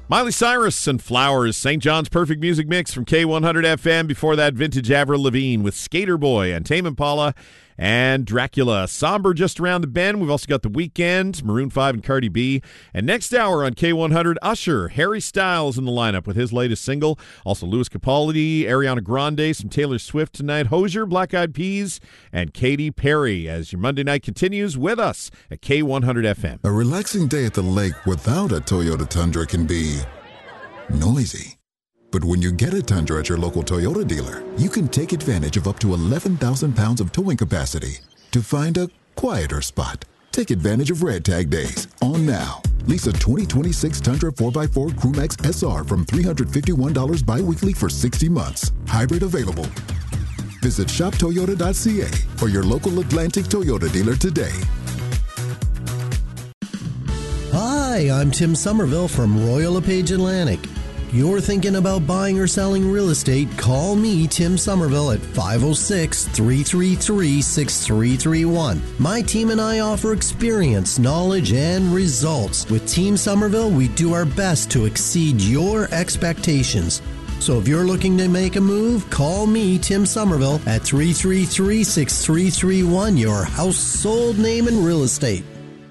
Miley Cyrus and Flowers, St. John's Perfect Music Mix from K100 FM. Before that, vintage Avril Lavigne with Skater Boy and Tame Impala and Dracula. Somber just around the bend. We've also got The Weeknd, Maroon 5 and Cardi B. And next hour on K100, Usher, Harry Styles in the lineup with his latest single. Also Louis Capaldi, Ariana Grande, some Taylor Swift tonight, Hozier, Black Eyed Peas, and Katy Perry as your Monday night continues with us at K100 FM. A relaxing day at the lake without a Toyota Tundra can be noisy. But when you get a Tundra at your local Toyota dealer, you can take advantage of up to 11,000 pounds of towing capacity to find a quieter spot. Take advantage of Red Tag Days on now. Lease a 2026 Tundra 4x4 Crewmax SR from $351 bi-weekly for 60 months. Hybrid available. Visit shoptoyota.ca or your local Atlantic Toyota dealer today. Hi, I'm Tim Somerville from Royal LePage Atlantic. You're thinking about buying or selling real estate, call me, Tim Somerville, at 506-333-6331. My team and I offer experience, knowledge, and results. With Team Somerville, we do our best to exceed your expectations. So if you're looking to make a move, call me, Tim Somerville, at 333-6331, your household name in real estate.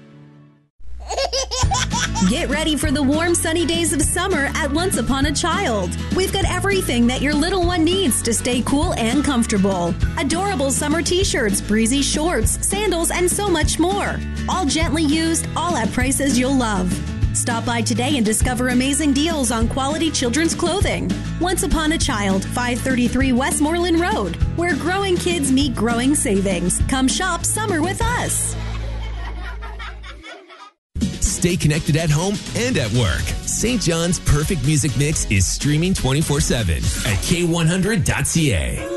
Get ready for the warm, sunny days of summer at Once Upon a Child. We've got everything that your little one needs to stay cool and comfortable. Adorable summer t-shirts, breezy shorts, sandals, and so much more. All gently used, all at prices you'll love. Stop by today and discover amazing deals on quality children's clothing. Once Upon a Child, 533 Westmoreland Road, where growing kids meet growing savings. Come shop summer with us. Stay connected at home and at work. St. John's Perfect Music Mix is streaming 24/7 at K100.ca.